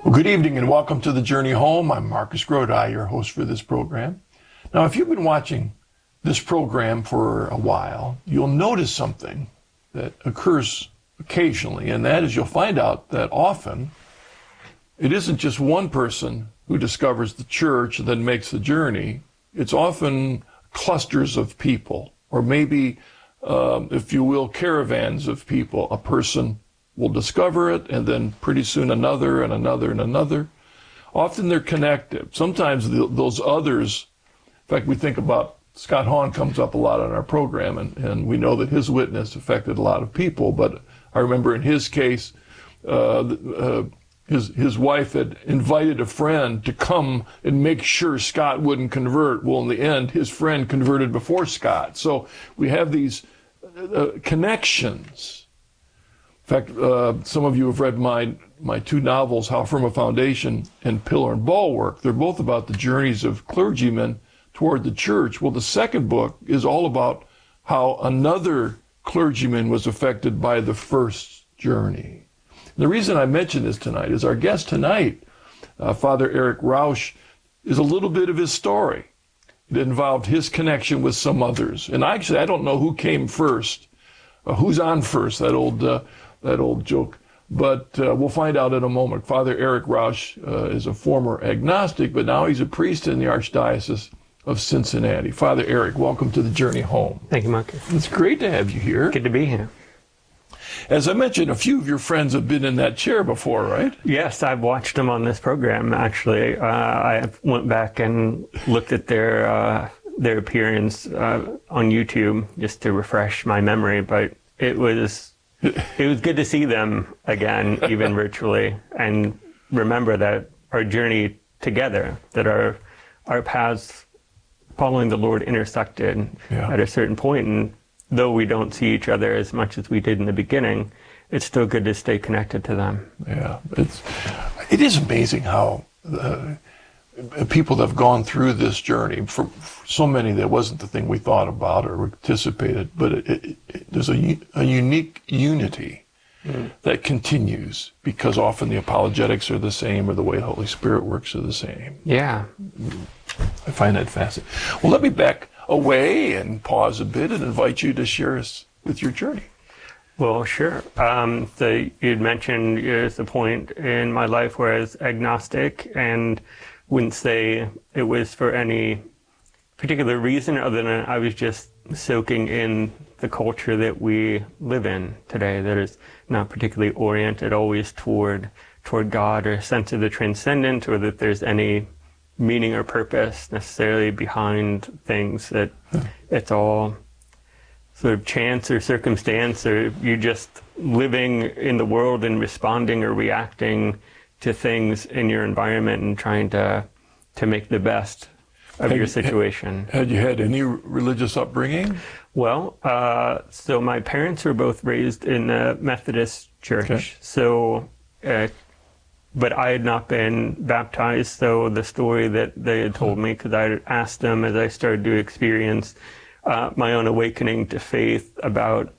Well, good evening and welcome to The Journey Home. I'm Marcus Grodi, your host for this program. Now, if you've been watching this program for a while, you'll notice something that occurs occasionally, and that is you'll find out that often it isn't just one person who discovers the church and then makes the journey. It's often clusters of people, or maybe, if you will, caravans of people. A person will discover it, and then pretty soon another and another and another. Often they're connected. Sometimes those others, in fact, we think about Scott Hahn comes up a lot on our program, and we know that his witness affected a lot of people. But I remember in his case, his wife had invited a friend to come and make sure Scott wouldn't convert. Well, in the end, his friend converted before Scott. So we have these connections. In fact, some of you have read my two novels, How Firm a Foundation and Pillar and Bulwark. They're both about the journeys of clergymen toward the church. Well, the second book is all about how another clergyman was affected by the first journey. The reason I mention this tonight is our guest tonight, Father Eric Rausch, is a little bit of his story. It involved his connection with some others. And actually, I don't know who came first, who's on first, that old joke. But we'll find out in a moment. Father Eric Rausch is a former agnostic, but now he's a priest in the Archdiocese of Cincinnati. Father Eric, welcome to The Journey Home. Thank you, Marcus. It's great to have you here. Good to be here. As I mentioned, a few of your friends have been in that chair before, right? Yes, I've watched them on this program, actually. I went back and looked at their appearance on YouTube just to refresh my memory, but it was good to see them again, even virtually, and remember that our journey together, that our paths following the Lord intersected at a certain point, and though we don't see each other as much as we did in the beginning, it's still good to stay connected to them. Yeah, it is amazing how people that have gone through this journey, for so many that wasn't the thing we thought about or anticipated, but there's a unique unity that continues, because often the apologetics are the same, or the way the Holy Spirit works are the same. Yeah. I find that fascinating. Well, let me back away and pause a bit and invite you to share us with your journey. Well, sure. So you'd mentioned there's a point in my life where I was agnostic and wouldn't say it was for any particular reason other than I was just soaking in the culture that we live in today, that is not particularly oriented always toward God or a sense of the transcendent, or that there's any meaning or purpose necessarily behind things, that it's all sort of chance or circumstance, or you're just living in the world and responding or reacting to things in your environment and trying to make the best of your situation. Had you had any religious upbringing? Well, so my parents were both raised in a Methodist church. Okay. So, but I had not been baptized. So the story that they had told me, because I asked them as I started to experience my own awakening to faith about,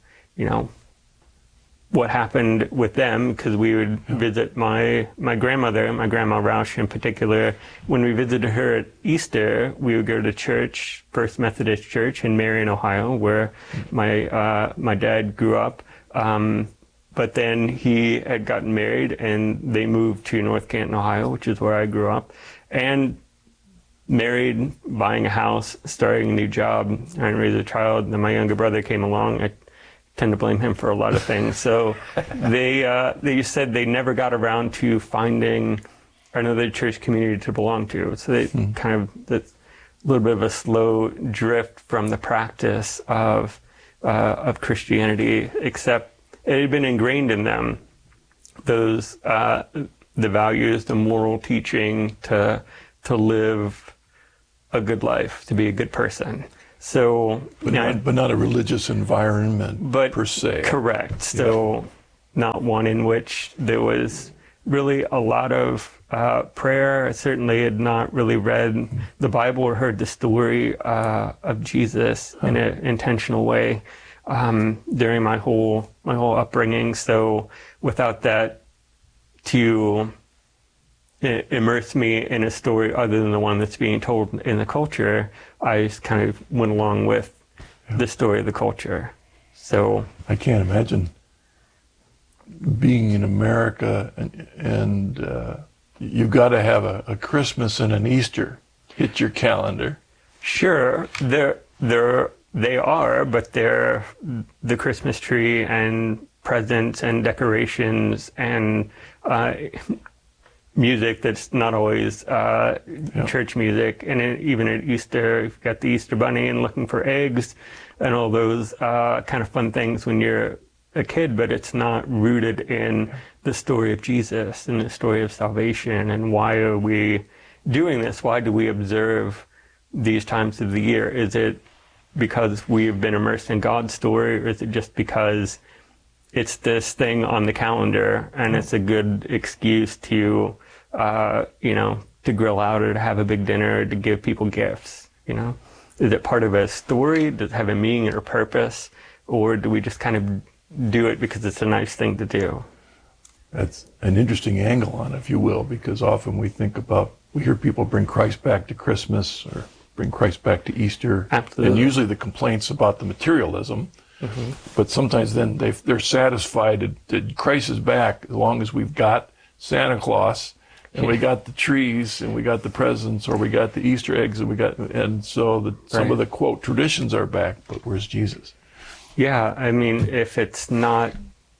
what happened with them, because we would visit my grandmother, my Grandma Rausch in particular. When we visited her at Easter, we would go to church, First Methodist Church in Marion, Ohio, where my dad grew up. But then he had gotten married and they moved to North Canton, Ohio, which is where I grew up. And married, buying a house, starting a new job, trying to raise a child. And then my younger brother came along. I tend to blame him for a lot of things. So they said they never got around to finding another church community to belong to. So they kind of, a little bit of a slow drift from the practice of Christianity, except it had been ingrained in them, those the values, the moral teaching to live a good life, to be a good person. So, but not a religious environment per se. Correct. So, not one in which there was really a lot of prayer. I certainly had not really read the Bible or heard the story of Jesus in an intentional way during my whole upbringing. So, without that to immerse me in a story other than the one that's being told in the culture, I just kind of went along with the story of the culture. So I can't imagine being in America and you've got to have a Christmas and an Easter hit your calendar. Sure, they are, but they're the Christmas tree and presents and decorations and music that's not always church music. And even at Easter, you've got the Easter bunny and looking for eggs and all those kind of fun things when you're a kid, but it's not rooted in the story of Jesus and the story of salvation. And why are we doing this? Why do we observe these times of the year? Is it because we've been immersed in God's story, or is it just because it's this thing on the calendar and it's a good excuse to, to grill out or to have a big dinner, or to give people gifts, Is it part of a story? Does it have a meaning or purpose? Or do we just kind of do it because it's a nice thing to do? That's an interesting angle on it, if you will, because often we hear people bring Christ back to Christmas or bring Christ back to Easter. Absolutely. And usually the complaints about the materialism, but sometimes then they're satisfied that Christ is back as long as we've got Santa Claus and we got the trees and we got the presents, or we got the Easter eggs and so some of the quote traditions are back, but where's Jesus? Yeah, I mean, if it's not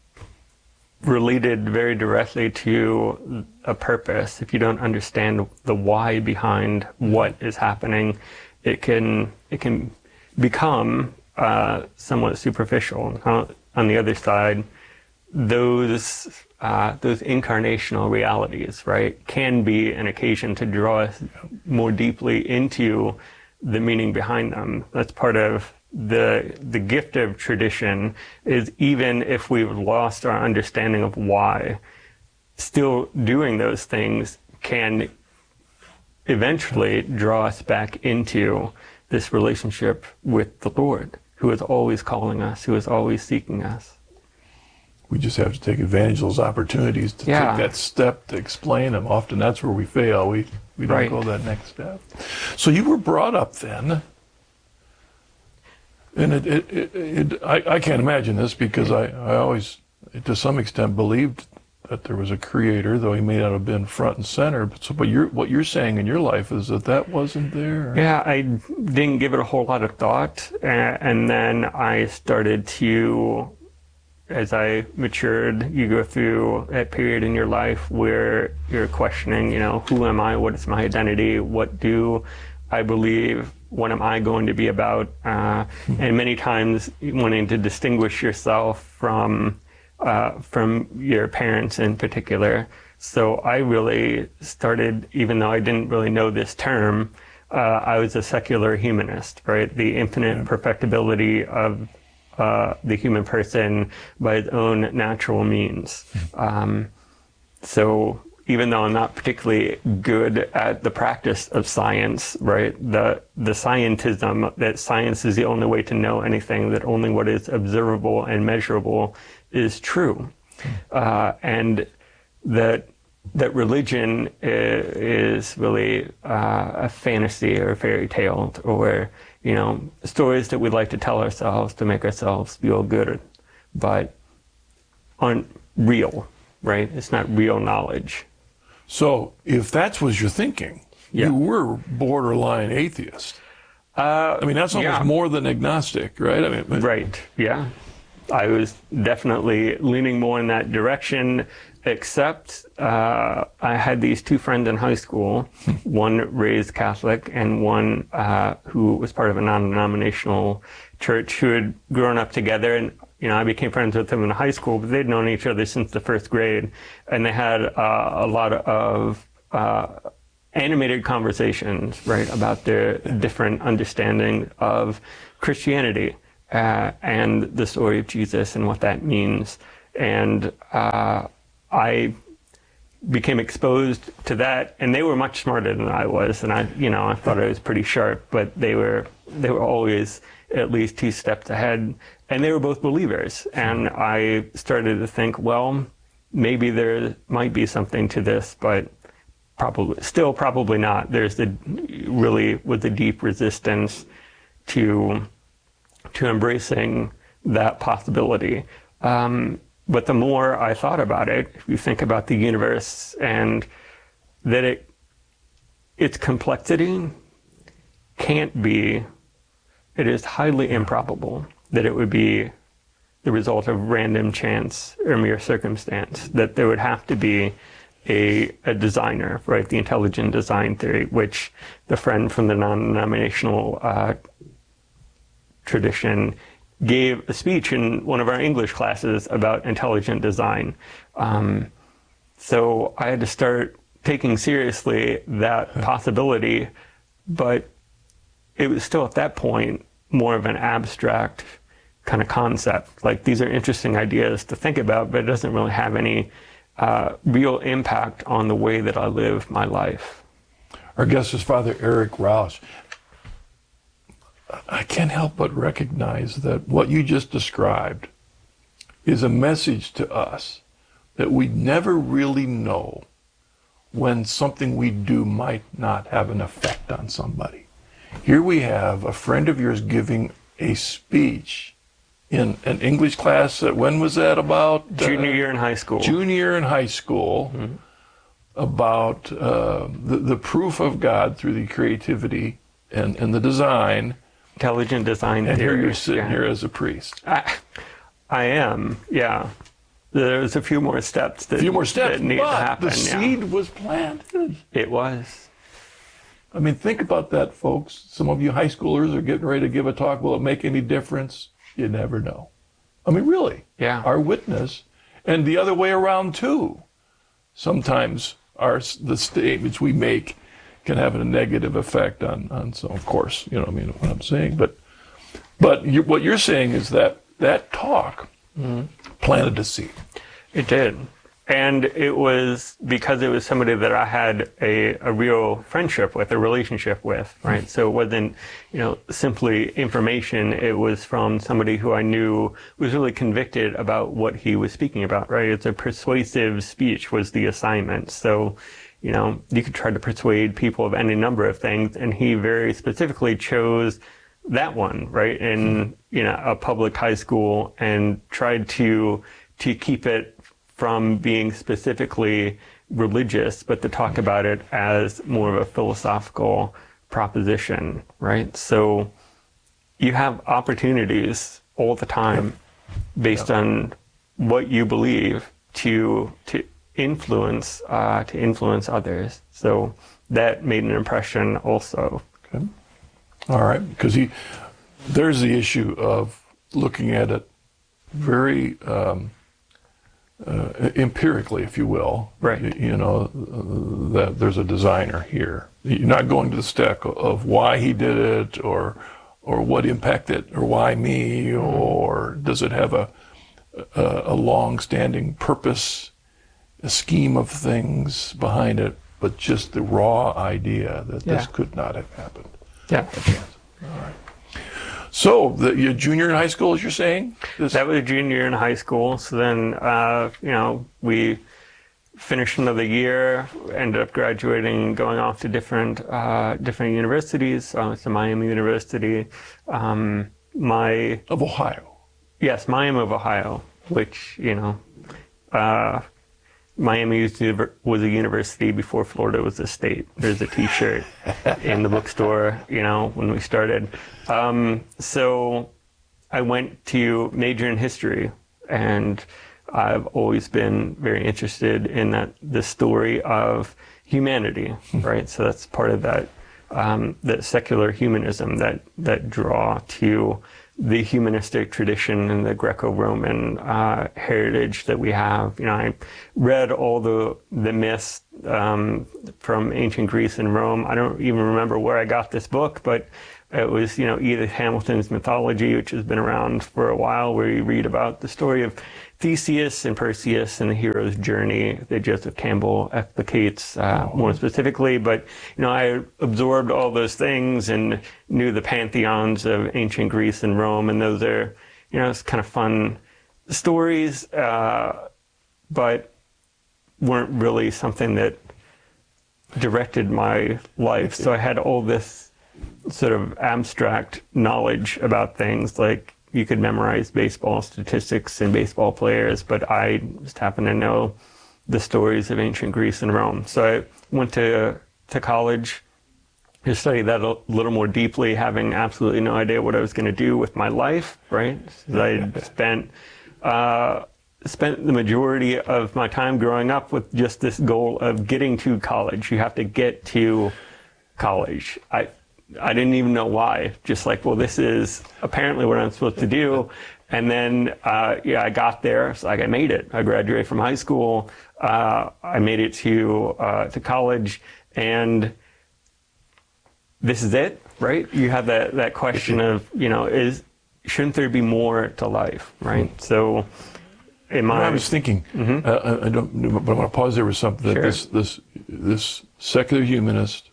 related very directly to a purpose, if you don't understand the why behind what is happening, it can become somewhat superficial. On the other side, those incarnational realities, right, can be an occasion to draw us more deeply into the meaning behind them. That's part of the gift of tradition, is even if we've lost our understanding of why, still doing those things can eventually draw us back into this relationship with the Lord, who is always calling us, who is always seeking us. We just have to take advantage of those opportunities to take that step to explain them. Often that's where we fail. We don't go that next step. So you were brought up then, and I can't imagine this, because I always, to some extent, believed that there was a creator, though he may not have been front and center. But what you're saying in your life is that wasn't there. Yeah, I didn't give it a whole lot of thought, and then I started to, as I matured, you go through that period in your life where you're questioning, who am I? What is my identity? What do I believe? What am I going to be about? And many times wanting to distinguish yourself from your parents in particular. So I really started, even though I didn't really know this term, I was a secular humanist, right? The infinite perfectibility of the human person by his own natural means. So even though I'm not particularly good at the practice of science, right, the scientism that science is the only way to know anything, that only what is observable and measurable is true, and that religion is really a fantasy or a fairy tale, or stories that we like to tell ourselves to make ourselves feel good, but aren't real, right? It's not real knowledge. So if that was your thinking, you were borderline atheist. That's almost more than agnostic, right? Right, yeah. I was definitely leaning more in that direction, except I had these two friends in high school, one raised Catholic and one who was part of a non-denominational church, who had grown up together. And I became friends with them in high school, but they'd known each other since the first grade. And they had a lot of animated conversations, right, about their different understanding of Christianity and the story of Jesus and what that means. And I became exposed to that, and they were much smarter than I was. And I thought I was pretty sharp, but they were always at least 2 steps ahead. And they were both believers. And I started to think, well, maybe there might be something to this, but probably not. There's really was a deep resistance to embracing that possibility. But the more I thought about it, if you think about the universe and that its complexity can't be, it is highly improbable that it would be the result of random chance or mere circumstance, that there would have to be a designer, right? The intelligent design theory, which the friend from the non-denominational tradition gave a speech in one of our English classes about intelligent design. So I had to start taking seriously that possibility, but it was still at that point more of an abstract kind of concept. Like, these are interesting ideas to think about, but it doesn't really have any real impact on the way that I live my life. Our guest is Father Eric Rausch. I can't help but recognize that what you just described is a message to us that we never really know when something we do might not have an effect on somebody. Here we have a friend of yours giving a speech in an English class. When was that about? Junior year in high school. Junior year in high school, mm-hmm. about the proof of God through the creativity and the design. Intelligent design and theory. Here you're sitting here as a priest. I am, yeah. There's a few more steps that need to happen. The seed was planted. It was. I mean, think about that, folks. Some of you high schoolers are getting ready to give a talk. Will it make any difference? You never know. I mean, really. Yeah. Our witness, and the other way around too. Sometimes the statements we make can have a negative effect on some, of course, you know what I mean, what I'm saying. But what you're saying is that talk mm-hmm. planted a seed. It did. And it was because it was somebody that I had a real friendship with, a relationship with, right? So it wasn't, simply information. It was from somebody who I knew was really convicted about what he was speaking about, right? It's a persuasive speech was the assignment. So, you could try to persuade people of any number of things, and he very specifically chose that one, right? In, a public high school, and tried to keep it from being specifically religious, but to talk about it as more of a philosophical proposition, right? So you have opportunities all the time based on what you believe to influence others. So that made an impression also. Okay. All right, because there's the issue of looking at it very empirically, if you will. Right. That there's a designer here. You're not going to the step of why he did it, or what impacted, or why me, or does it have a long-standing purpose, a scheme of things behind it, but just the raw idea that this could not have happened. Yeah. All right. So, your junior in high school, as you're saying? That was junior in high school. So then, we finished another year, ended up graduating, going off to different universities. It's the Miami University. Of Ohio. Yes, Miami of Ohio, which, Miami was a university before Florida was a state. There's a T-shirt in the bookstore, when we started. So I went to major in history, and I've always been very interested in the story of humanity, right? So that's part of that secular humanism, that draw to the humanistic tradition and the Greco-Roman heritage that we have. I read all the myths from ancient Greece and Rome. I don't even remember where I got this book, but it was, Edith Hamilton's mythology, which has been around for a while, where you read about the story of Theseus and Perseus and the hero's journey that Joseph Campbell explicates more specifically. But, I absorbed all those things and knew the pantheons of ancient Greece and Rome. And those are, it's kind of fun stories, but weren't really something that directed my life. So I had all this sort of abstract knowledge about things, like you could memorize baseball statistics and baseball players, but I just happen to know the stories of ancient Greece and Rome. So I went to college to study that a little more deeply, having absolutely no idea what I was going to do with my life, right? So I spent the majority of my time growing up with just this goal of getting to college. You have to get to college. I didn't even know why. Just like, well, this is apparently what I'm supposed to do. And then, I got there. It's like I made it. I graduated from high school. I made it to college, and this is it, right? You have that question of, shouldn't there be more to life, right? So, I was thinking, but I want to pause there with something that Sure. this secular humanist,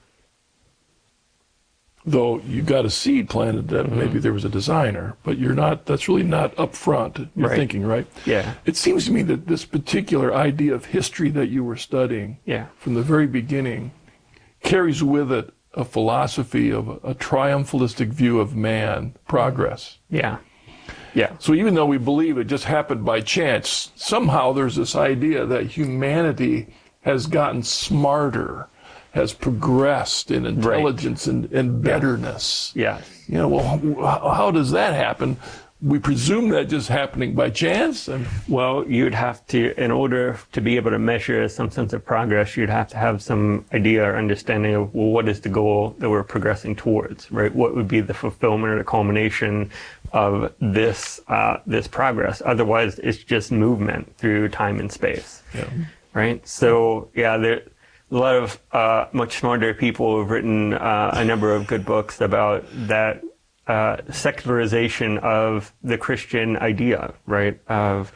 though you got a seed planted that maybe there was a designer, but that's really not up front, you're Right. thinking, right? Yeah. It seems to me that this particular idea of history that you were studying from the very beginning carries with it a philosophy of a triumphalistic view of man, progress. Yeah. So even though we believe it just happened by chance, somehow there's this idea that humanity has gotten smarter, has progressed in intelligence and betterness. Yeah. Well, how does that happen? We presume that just happening by chance? Well, you'd have to, in order to be able to measure some sense of progress, you'd have to have some idea or understanding of, well, what is the goal that we're progressing towards, right? What would be the fulfillment or the culmination of this progress? Otherwise, it's just movement through time and space, right? So, there a lot of much smarter people have written a number of good books about that secularization of the Christian idea, right? Of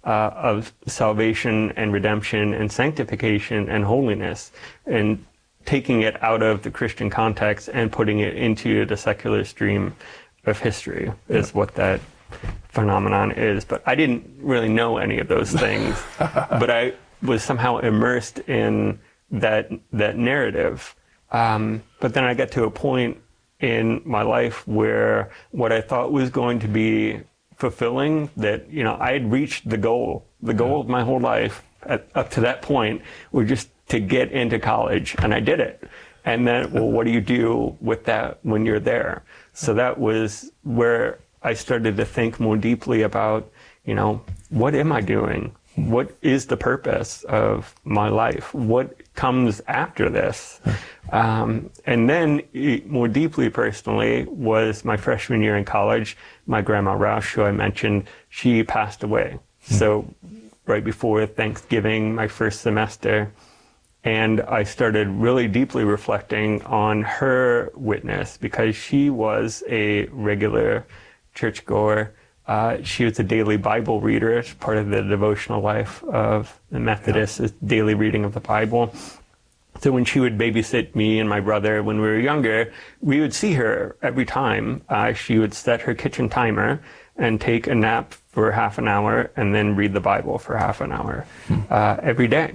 salvation and redemption and sanctification and holiness, and taking it out of the Christian context and putting it into the secular stream of history is what that phenomenon is. But I didn't really know any of those things, but I was somehow immersed in that narrative. But then I got to a point in my life where what I thought was going to be fulfilling, that, I had reached the goal of my whole life up to that point, was just to get into college, and I did it. And then, well, what do you do with that when you're there? So that was where I started to think more deeply about, what am I doing? What is the purpose of my life? What comes after this? And then more deeply personally was my freshman year in college. My grandma Roush, who I mentioned, she passed away. So right before Thanksgiving, my first semester, and I started really deeply reflecting on her witness, because she was a regular churchgoer. She was a daily Bible reader. It's part of the devotional life of the Methodists, is daily reading of the Bible. So when she would babysit me and my brother when we were younger, we would see her every time. She would set her kitchen timer and take a nap for half an hour and then read the Bible for half an hour every day.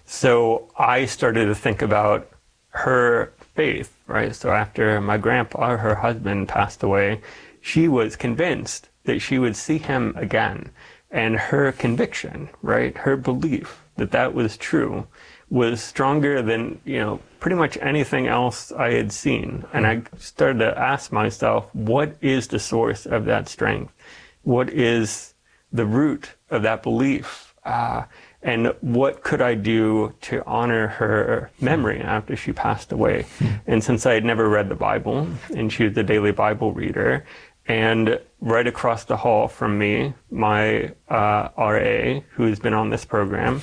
So I started to think about her faith, right? So after my grandpa, her husband, passed away, she was convinced that she would see him again. And her conviction, right, her belief that that was true, was stronger than, pretty much anything else I had seen. And I started to ask myself, what is the source of that strength? What is the root of that belief? And what could I do to honor her memory after she passed away? And since I had never read the Bible, and she was a daily Bible reader, and right across the hall from me, my RA, who's been on this program,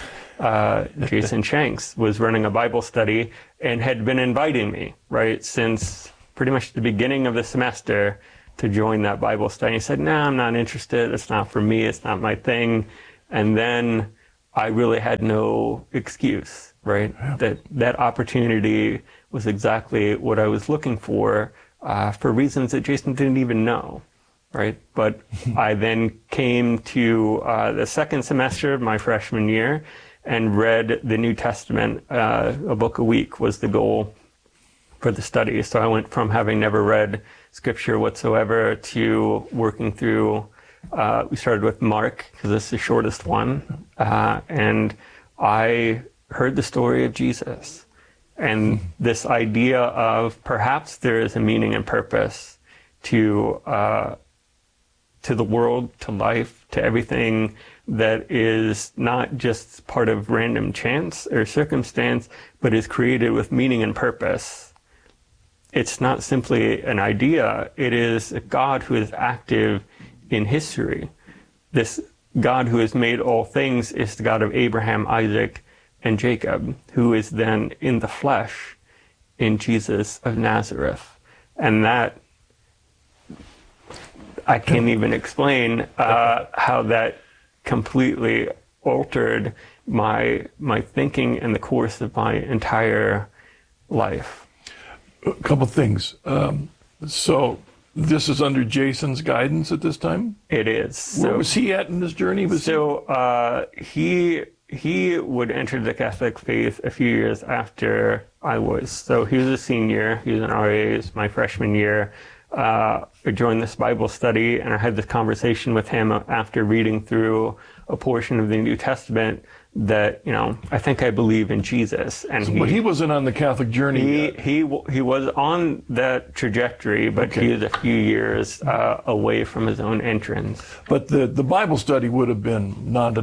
Jason Shanks, was running a Bible study and had been inviting me, right, since pretty much the beginning of the semester to join that Bible study. He said, no, I'm not interested. It's not for me. It's not my thing. And then I really had no excuse, right? Yeah. That opportunity was exactly what I was looking for reasons that Jason didn't even know, right? But I then came to the second semester of my freshman year, and read the New Testament. A book a week was the goal for the study. So I went from having never read scripture whatsoever to working through, we started with Mark, because it's the shortest one. And I heard the story of Jesus. And this idea of perhaps there is a meaning and purpose to the world, to life, to everything that is not just part of random chance or circumstance, but is created with meaning and purpose. It's not simply an idea. It is a God who is active in history. This God who has made all things is the God of Abraham, Isaac, and Jacob, who is then in the flesh in Jesus of Nazareth. And that, I can't even explain how that completely altered my thinking and the course of my entire life. A couple things. So this is under Jason's guidance at this time? It is. So, where was he at in this journey? He would enter the Catholic faith a few years after I was. So he was a senior. He was an RA. It was my freshman year. I joined this Bible study, and I had this conversation with him after reading through a portion of the New Testament that, I think I believe in Jesus. And but he wasn't on the Catholic journey yet. He was on that trajectory, but he was a few years away from his own entrance. But the Bible study would have been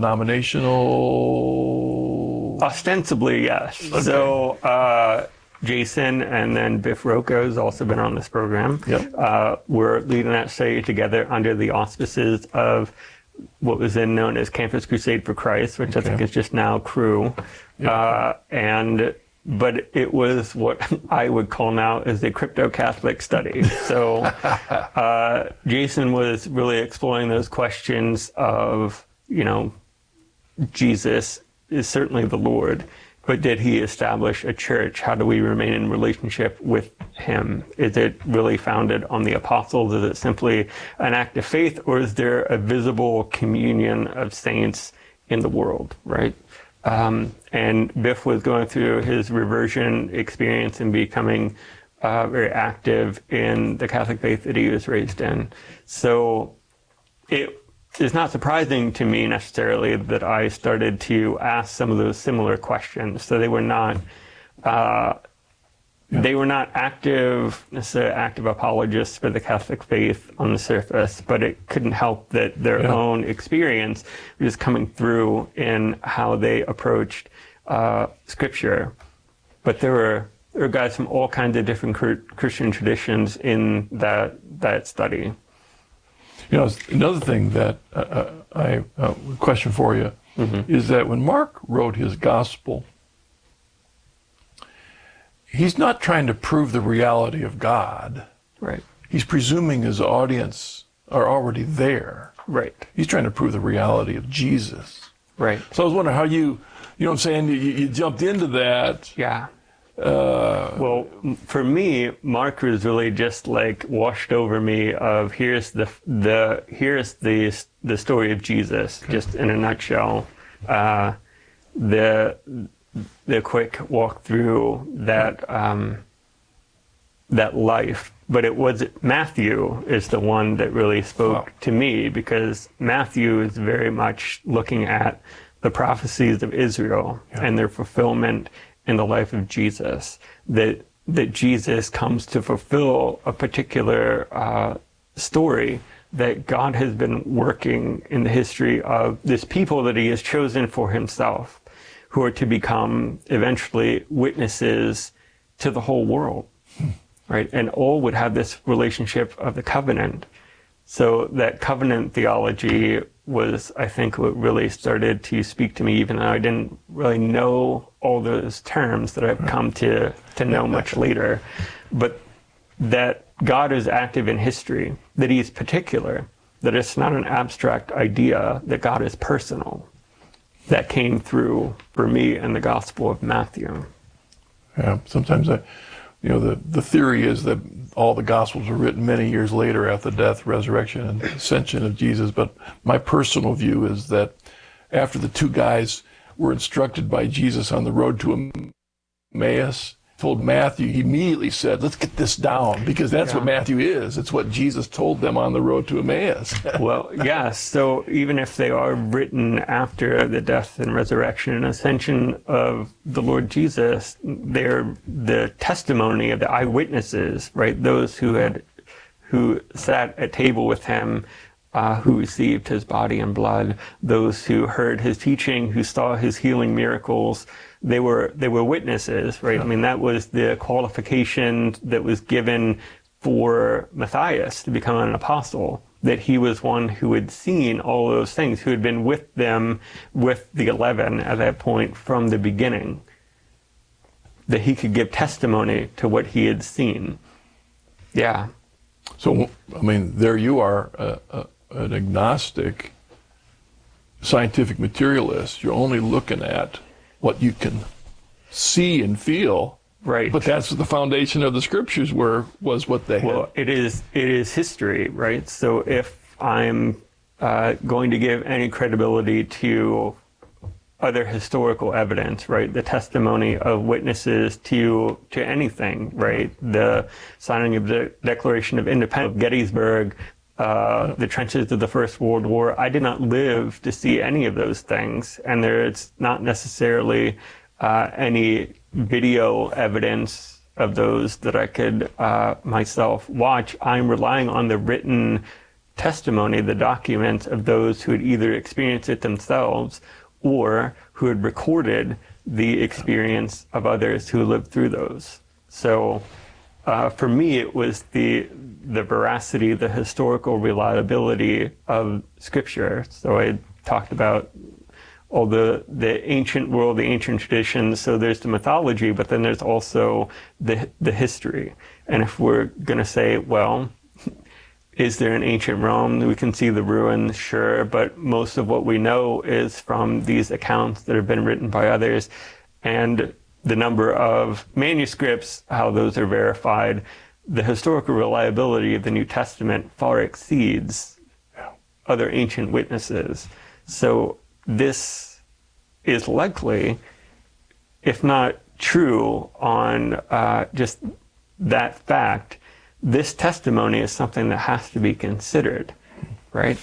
non-denominational? Ostensibly, yes. Okay. So Jason and then Biff Roca has also been on this program. Yep. We're leading that study together under the auspices of what was then known as Campus Crusade for Christ, which I think is just now Cru. Yep. But it was what I would call now as the crypto-Catholic study. So Jason was really exploring those questions of, Jesus is certainly the Lord, but did he establish a church? How do we remain in relationship with him? Is it really founded on the apostles? Is it simply an act of faith, or is there a visible communion of saints in the world, right? And Biff was going through his reversion experience and becoming very active in the Catholic faith that he was raised in. So it is not surprising to me necessarily that I started to ask some of those similar questions. So they were not necessarily active apologists for the Catholic faith on the surface, but it couldn't help that their own experience was coming through in how they approached Scripture. But there were guys from all kinds of different Christian traditions in that study. Another thing that I question for you is that when Mark wrote his gospel, he's not trying to prove the reality of God. Right. He's presuming his audience are already there. Right. He's trying to prove the reality of Jesus. Right. So I was wondering how you jumped into that. Yeah. Well, for me, Mark was really just like washed over me of here's the story of Jesus, just in a nutshell. The quick walk through that life, but it was Matthew is the one that really spoke to me, because Matthew is very much looking at the prophecies of Israel and their fulfillment in the life of Jesus, that Jesus comes to fulfill a particular story that God has been working in the history of this people that he has chosen for himself, who are to become eventually witnesses to the whole world, right? And all would have this relationship of the covenant. So that covenant theology was, I think, what really started to speak to me, even though I didn't really know all those terms that I've come to know much later. But that God is active in history, that he's particular, that it's not an abstract idea, that God is personal. That came through for me in the Gospel of Matthew. Yeah, sometimes the theory is that all the Gospels were written many years later after the death, resurrection, and ascension of Jesus. But my personal view is that after the two guys were instructed by Jesus on the road to Emmaus, told Matthew, he immediately said, let's get this down, because that's what Matthew is. It's what Jesus told them on the road to Emmaus. Well, yeah, so even if they are written after the death and resurrection and ascension of the Lord Jesus, they're the testimony of the eyewitnesses, right? Those who sat at table with him, who received his body and blood, those who heard his teaching, who saw his healing miracles. They were witnesses, right? I mean, that was the qualification that was given for Matthias to become an apostle, that he was one who had seen all those things, who had been with them, with the 11 at that point from the beginning, that he could give testimony to what he had seen. Yeah. So, I mean, there you are, an agnostic, scientific materialist. You're only looking at what you can see and feel. Right. But that's the foundation of the scriptures was what they had. Well, it is history, right? So if I'm going to give any credibility to other historical evidence, right? The testimony of witnesses to anything, right? The signing of the Declaration of Independence, Gettysburg, the trenches of the First World War. I did not live to see any of those things, and there's not necessarily any video evidence of those that I could myself watch. I'm relying on the written testimony, the documents of those who had either experienced it themselves or who had recorded the experience of others who lived through those. So for me, it was the veracity, the historical reliability of Scripture. So I talked about all the ancient world, the ancient traditions. So there's the mythology, but then there's also the history. And if we're going to say, well, is there an ancient Rome? We can see the ruins, sure, but most of what we know is from these accounts that have been written by others. And the number of manuscripts, how those are verified, the historical reliability of the New Testament far exceeds other ancient witnesses. So this is likely, if not true on just that fact, this testimony is something that has to be considered, right?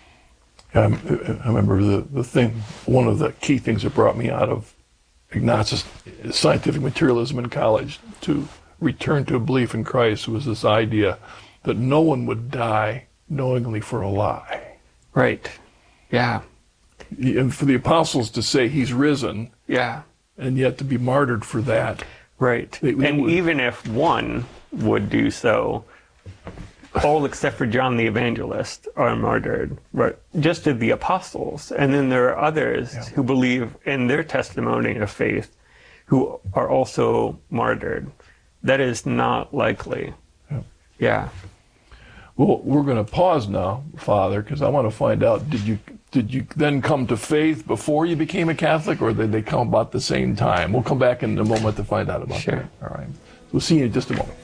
I remember the thing, one of the key things that brought me out of agnostic scientific materialism in college to return to a belief in Christ was this idea that no one would die knowingly for a lie. Right. Yeah. And for the apostles to say he's risen, yeah, and yet to be martyred for that. Right. And even if one would do so, all except for John the Evangelist are martyred, right? Just as the apostles. And then there are others who believe in their testimony of faith who are also martyred. That is not likely. Yeah. Well, we're going to pause now, Father, because I want to find out, did you then come to faith before you became a Catholic, or did they come about the same time? We'll come back in a moment to find out about that. All right. We'll see you in just a moment.